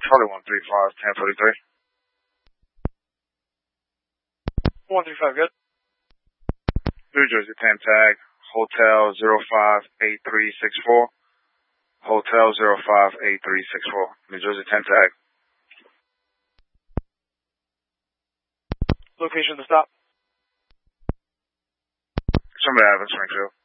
Charlie 135, 1043. 135, good. New Jersey 10 tag, Hotel 058364. Hotel 058364. New Jersey 10 tag. Location of the stop. Somebody out of Springfield.